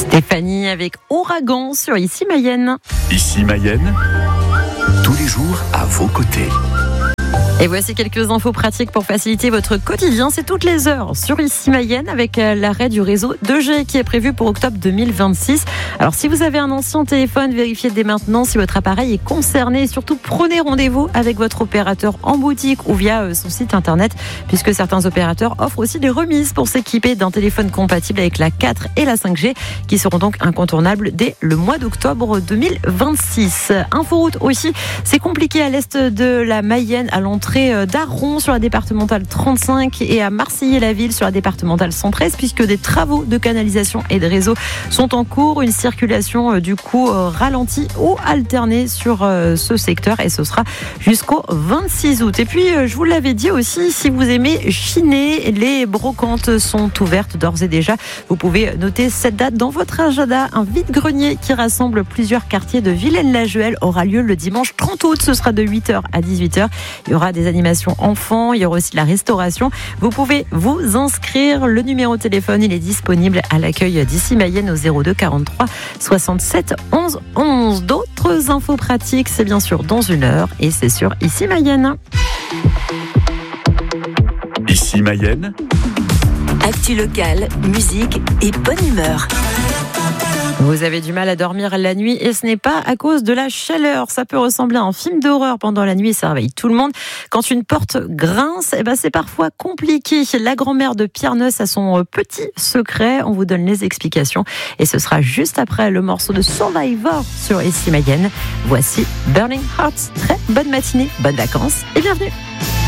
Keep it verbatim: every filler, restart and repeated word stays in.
Stéphanie avec Ouragan sur Ici Mayenne. Ici Mayenne, tous les jours à vos côtés. Et voici quelques infos pratiques pour faciliter votre quotidien. C'est toutes les heures sur Ici Mayenne avec l'arrêt du réseau deux G qui est prévu pour octobre deux mille vingt-six. Alors si vous avez un ancien téléphone, vérifiez dès maintenant si votre appareil est concerné. Et surtout, prenez rendez-vous avec votre opérateur en boutique ou via son site internet, puisque certains opérateurs offrent aussi des remises pour s'équiper d'un téléphone compatible avec la quatre et la cinq G, qui seront donc incontournables dès le mois d'octobre deux mille vingt-six. Inforoute aussi, c'est compliqué à l'est de la Mayenne, à l'entrée d'Arron sur la départementale trente-cinq et à Marseillais-la-Ville sur la départementale cent treize, puisque des travaux de canalisation et de réseau sont en cours. Une circulation du coup ralentie ou alternée sur ce secteur, et ce sera jusqu'au vingt-six août. Et puis je vous l'avais dit aussi, si vous aimez chiner, les brocantes sont ouvertes d'ores et déjà. Vous pouvez noter cette date dans votre agenda. Un vide-grenier qui rassemble plusieurs quartiers de Villaine-la-Juhel aura lieu le dimanche trente août. Ce sera de huit heures à dix-huit heures. Il y aura des animations enfants, il y aura aussi la restauration. Vous pouvez vous inscrire. Le numéro de téléphone, il est disponible à l'accueil d'Ici Mayenne au zéro deux quarante-trois soixante-sept onze onze. D'autres infos pratiques, c'est bien sûr dans une heure, et c'est sur Ici Mayenne. Ici Mayenne, actu locale, musique et bonne humeur. Vous avez du mal à dormir la nuit et ce n'est pas à cause de la chaleur. Ça peut ressembler à un film d'horreur pendant la nuit et ça réveille tout le monde. Quand une porte grince, eh ben c'est parfois compliqué. La grand-mère de Pierre Neuss a son petit secret. On vous donne les explications et ce sera juste après le morceau de Survivor sur Ici Mayenne. Voici Burning Hearts. Très bonne matinée, bonnes vacances et bienvenue.